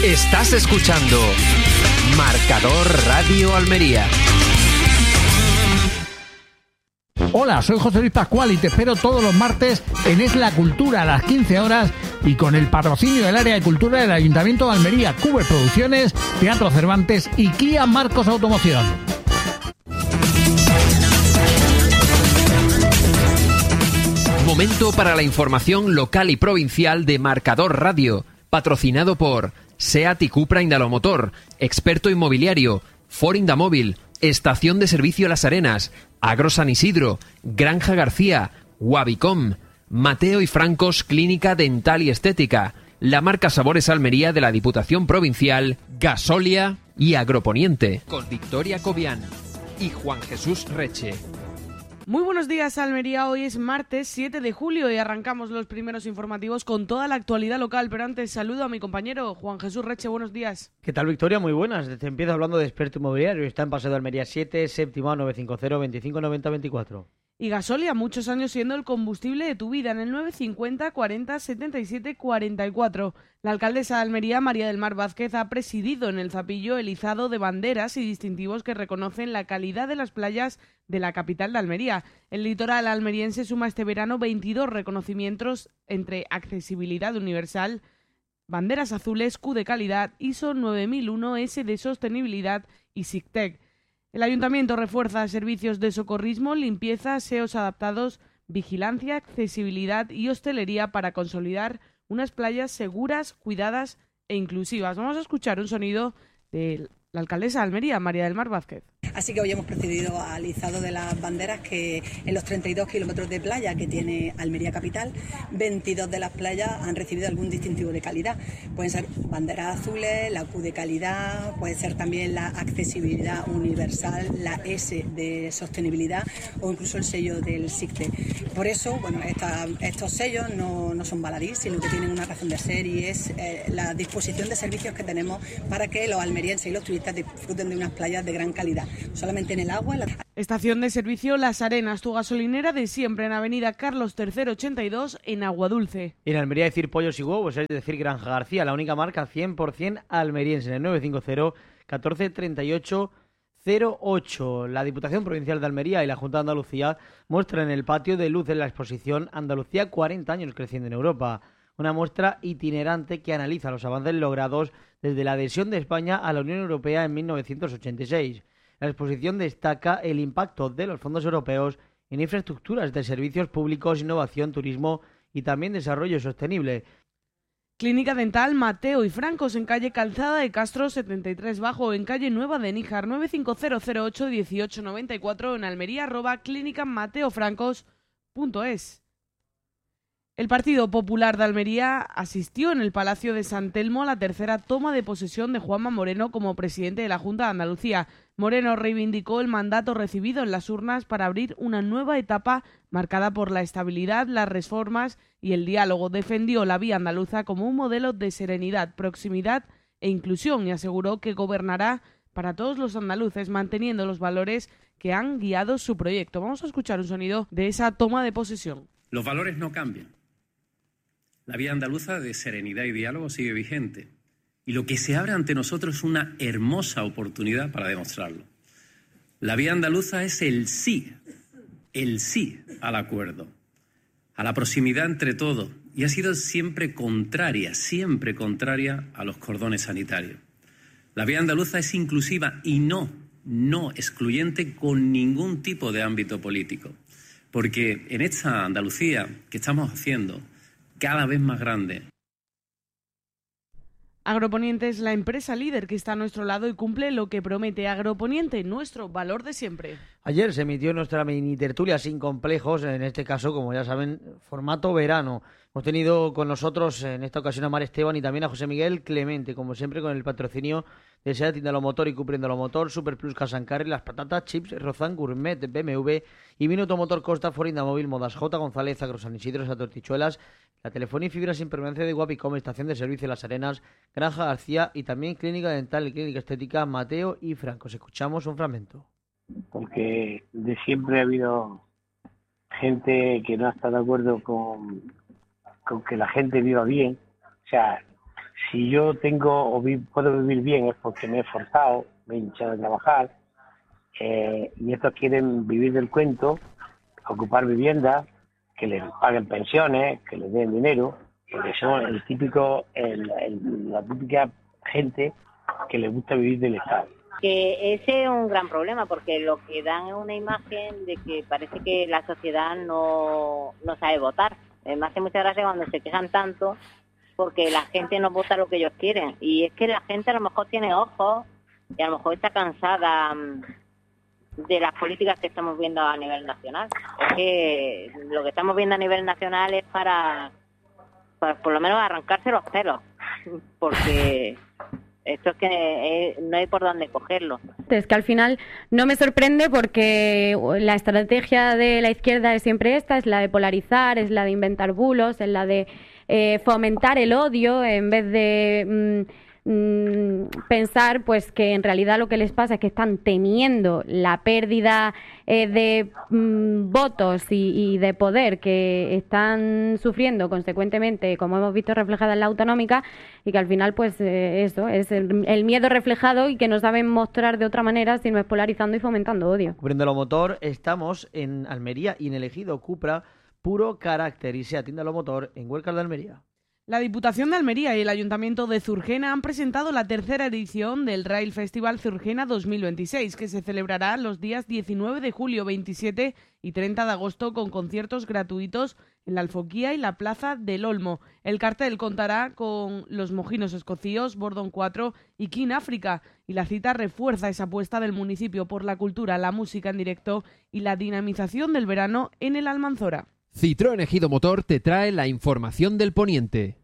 Estás escuchando Marcador Radio Almería. Hola, soy José Luis Pascual y te espero todos los martes en Es la Cultura a las 15 horas y con el patrocinio del área de cultura del Ayuntamiento de Almería, Cube Producciones, Teatro Cervantes y Kia Marcos Automoción. Momento para la información local y provincial de Marcador Radio, patrocinado por SEAT y Cupra Indalomotor, Experto Inmobiliario, Ford Indamóvil, Estación de Servicio Las Arenas, Agro San Isidro, Granja García, Wabicom, Mateo y Francos Clínica Dental y Estética, la marca Sabores Almería de la Diputación Provincial, Gasolia y Agroponiente, con Victoria Cobian y Juan Jesús Reche. Muy buenos días, Almería. Hoy es martes 7 de julio y arrancamos los primeros informativos con toda la actualidad local. Pero antes saludo a mi compañero Juan Jesús Reche. Buenos días. ¿Qué tal, Victoria? Muy buenas. Te empiezo hablando de Experto Inmobiliario. Está en Paseo de Almería 7, séptima 950 25 90 24. Y Gasolia, muchos años siendo el combustible de tu vida, en el 950 40 77 44. La alcaldesa de Almería, María del Mar Vázquez, ha presidido en el Zapillo el izado de banderas y distintivos que reconocen la calidad de las playas de la capital de Almería. El litoral almeriense suma este verano 22 reconocimientos entre accesibilidad universal, banderas azules, Q de calidad, ISO 9001, S de sostenibilidad y SICTEC. El Ayuntamiento refuerza servicios de socorrismo, limpieza, aseos adaptados, vigilancia, accesibilidad y hostelería para consolidar unas playas seguras, cuidadas e inclusivas. Vamos a escuchar un sonido de la alcaldesa de Almería, María del Mar Vázquez. Así que hoy hemos procedido al izado de las banderas que en los 32 kilómetros de playa que tiene Almería Capital, 22 de las playas han recibido algún distintivo de calidad. Pueden ser banderas azules, la Q de calidad, puede ser también la accesibilidad universal, la S de sostenibilidad o incluso el sello del SICTE. Por eso, bueno, estos sellos no son baladí, sino que tienen una razón de ser y es la disposición de servicios que tenemos para que los almerienses y los turistas disfruten de unas playas de gran calidad. Solamente en el agua. Estación de servicio Las Arenas, tu gasolinera de siempre en Avenida Carlos III 82 en Aguadulce. Y en Almería decir pollos y huevos, es decir, Granja García, la única marca 100% almeriense, en el 950 14 38 08. La Diputación Provincial de Almería y la Junta de Andalucía muestran en el patio de luz de la exposición Andalucía 40 años creciendo en Europa. Una muestra itinerante que analiza los avances logrados desde la adhesión de España a la Unión Europea en 1986. La exposición destaca el impacto de los fondos europeos en infraestructuras de servicios públicos, innovación, turismo y también desarrollo sostenible. Clínica Dental Mateo y Francos en calle Calzada de Castro 73 Bajo, en calle Nueva de Níjar 95008 1894 en Almería @clinicamateofrancos.es. El Partido Popular de Almería asistió en el Palacio de San Telmo a la tercera toma de posesión de Juanma Moreno como presidente de la Junta de Andalucía. Moreno reivindicó el mandato recibido en las urnas para abrir una nueva etapa marcada por la estabilidad, las reformas y el diálogo. Defendió la vía andaluza como un modelo de serenidad, proximidad e inclusión y aseguró que gobernará para todos los andaluces manteniendo los valores que han guiado su proyecto. Vamos a escuchar un sonido de esa toma de posesión. Los valores no cambian. La vía andaluza de serenidad y diálogo sigue vigente. Y lo que se abre ante nosotros es una hermosa oportunidad para demostrarlo. La vía andaluza es el sí al acuerdo, a la proximidad entre todos. Y ha sido siempre contraria a los cordones sanitarios. La vía andaluza es inclusiva y no excluyente con ningún tipo de ámbito político. Porque en esta Andalucía que estamos haciendo, cada vez más grande. Agroponiente es la empresa líder que está a nuestro lado y cumple lo que promete. Agroponiente, nuestro valor de siempre. Ayer se emitió nuestra mini tertulia sin complejos, en este caso, como ya saben, formato verano. Hemos tenido con nosotros en esta ocasión a Mar Esteban y también a José Miguel Clemente, como siempre con el patrocinio de SEAT Indalomotor y Cupra Indalomotor, Super Plus Casancarri, Las Patatas, Chips, Rozán, Gourmet, BMW y Minuto Motor Costa, Ford Indamóvil, Modas J, González, Agro San Isidro, Satortichuelas, la telefonía y fibra sin permanencia de Wabicom, Estación de Servicio Las Arenas, Granja García y también Clínica Dental y Clínica Estética Mateo y Francos. Escuchamos un fragmento. Porque de siempre ha habido gente que no está de acuerdo con que la gente viva bien. O sea, si yo tengo puedo vivir bien es porque me he esforzado, me he hinchado a trabajar, y estos quieren vivir del cuento, ocupar viviendas, que les paguen pensiones, que les den dinero, porque son la típica gente que les gusta vivir del Estado. Que ese es un gran problema, porque lo que dan es una imagen de que parece que la sociedad no sabe votar. Me hace mucha gracia cuando se quejan tanto porque la gente no vota lo que ellos quieren. Y es que la gente a lo mejor tiene ojos y a lo mejor está cansada de las políticas que estamos viendo a nivel nacional. Es que lo que estamos viendo a nivel nacional es para por lo menos arrancarse los pelos, porque esto es que no hay por dónde cogerlo. Es que al final no me sorprende porque la estrategia de la izquierda es siempre esta, es la de polarizar, es la de inventar bulos, es la de fomentar el odio en vez de pensar pues que en realidad lo que les pasa es que están temiendo la pérdida de votos y de poder que están sufriendo consecuentemente, como hemos visto reflejada en la autonómica, y que al final pues eso es el miedo reflejado y que no saben mostrar de otra manera sino es polarizando y fomentando odio. Cubriéndolo motor, estamos en Almería y en el ejido Cupra, puro carácter, y se atiende a lo motor en Huércal de Almería. La Diputación de Almería y el Ayuntamiento de Zurgena han presentado la tercera edición del Rail Festival Zurgena 2026, que se celebrará los días 19 de julio, 27 y 30 de agosto con conciertos gratuitos en la Alfoquía y la Plaza del Olmo. El cartel contará con Los Mojinos Escocíos, Bordón 4 y King África, y la cita refuerza esa apuesta del municipio por la cultura, la música en directo y la dinamización del verano en el Almanzora. Citroën Ejido Motor te trae la información del poniente.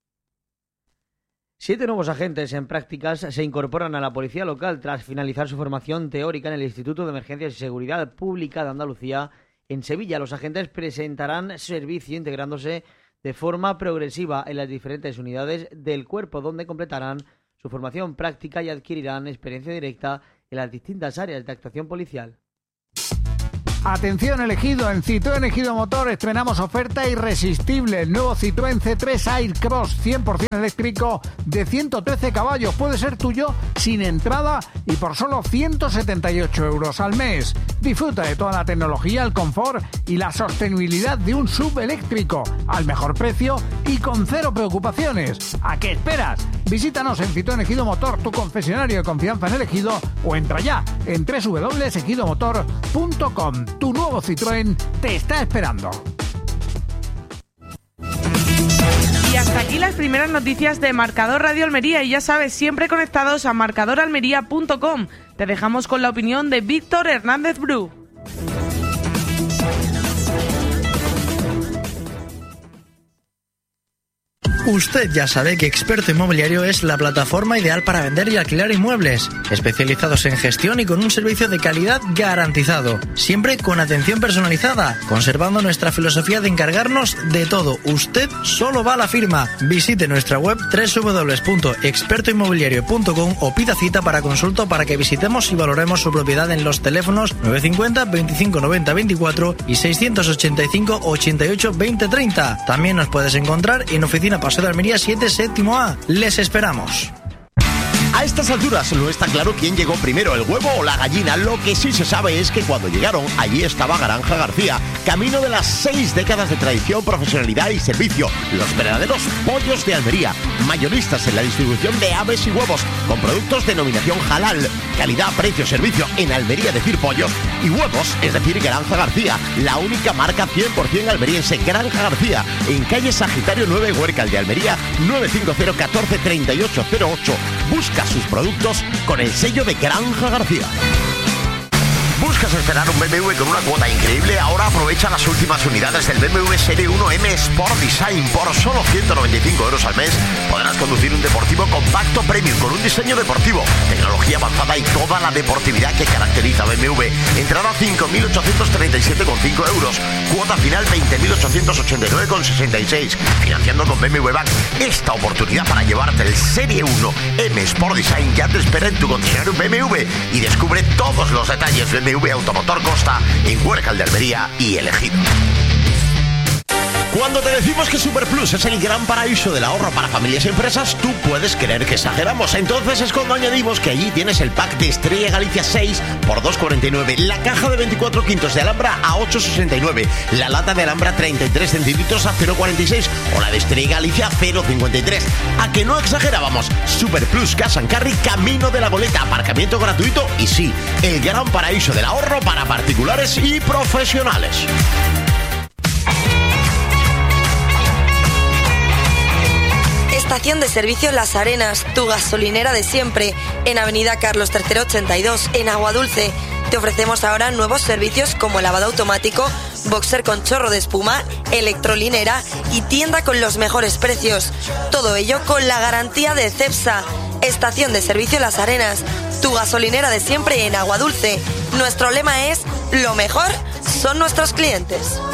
7 nuevos agentes en prácticas se incorporan a la policía local tras finalizar su formación teórica en el Instituto de Emergencias y Seguridad Pública de Andalucía en Sevilla. Los agentes presentarán servicio integrándose de forma progresiva en las diferentes unidades del cuerpo, donde completarán su formación práctica y adquirirán experiencia directa en las distintas áreas de actuación policial. Atención elegido, en Citroën Ejido Motor estrenamos oferta irresistible. El nuevo Citroën C3 Aircross 100% eléctrico de 113 caballos. Puede ser tuyo sin entrada y por solo 178 euros al mes. Disfruta de toda la tecnología, el confort y la sostenibilidad de un SUV eléctrico al mejor precio y con cero preocupaciones. ¿A qué esperas? Visítanos en Citroën Ejido Motor, tu concesionario de confianza en el Ejido, o entra ya en www.ejidomotor.com. Tu nuevo Citroën te está esperando. Y hasta aquí las primeras noticias de Marcador Radio Almería, y ya sabes, siempre conectados a marcadoralmería.com. Te dejamos con la opinión de Víctor Hernández Bru. Usted ya sabe que Experto Inmobiliario es la plataforma ideal para vender y alquilar inmuebles, especializados en gestión y con un servicio de calidad garantizado, siempre con atención personalizada, conservando nuestra filosofía de encargarnos de todo. Usted solo va a la firma. Visite nuestra web www.expertoinmobiliario.com o pida cita para consulta para que visitemos y valoremos su propiedad en los teléfonos 950 25 90 24 y 685 88 20 30. También nos puedes encontrar en Oficina Paseo de Almería 7, séptimo A. Les esperamos. A estas alturas no está claro quién llegó primero, el huevo o la gallina. Lo que sí se sabe es que cuando llegaron, allí estaba Granja García, camino de las 6 décadas de tradición, profesionalidad y servicio. Los verdaderos pollos de Almería, mayoristas en la distribución de aves y huevos, con productos denominación halal, calidad, precio, servicio. En Almería decir pollos y huevos es decir Granja García, la única marca 100% almeriense. Granja García, en calle Sagitario 9, Huércal de Almería, 950 14 38 08. Busca sus productos con el sello de Granja García. ¿Buscas estrenar un BMW con una cuota increíble? Ahora aprovecha las últimas unidades del BMW Serie 1 M Sport Design. Por solo 195 euros al mes podrás conducir un deportivo compacto premium con un diseño deportivo, tecnología avanzada y toda la deportividad que caracteriza a BMW. Entrada 5.837,5 euros. Cuota final 20.889,66. Financiando con BMW Bank. Esta oportunidad para llevarte el Serie 1 M Sport Design ya te espera en tu concesionario BMW y descubre todos los detalles de BMW Automotor Costa en Huércal de Almería y El Ejido. Cuando te decimos que Superplus es el gran paraíso del ahorro para familias y empresas, tú puedes creer que exageramos. Entonces es cuando añadimos que allí tienes el pack de Estrella Galicia 6 por 2,49, la caja de 24 quintos de Alhambra a 8,69, la lata de Alhambra 33 centilitros a 0,46 o la de Estrella Galicia 0,53. ¿A que no exagerábamos? Superplus Cash and Carry, camino de la Goleta, aparcamiento gratuito y sí, el gran paraíso del ahorro para particulares y profesionales. Estación de servicio Las Arenas, tu gasolinera de siempre, en Avenida Carlos III 82, en Aguadulce. Te ofrecemos ahora nuevos servicios como lavado automático, boxer con chorro de espuma, electrolinera y tienda con los mejores precios. Todo ello con la garantía de Cepsa. Estación de servicio Las Arenas, tu gasolinera de siempre en Aguadulce. Nuestro lema es: lo mejor son nuestros clientes.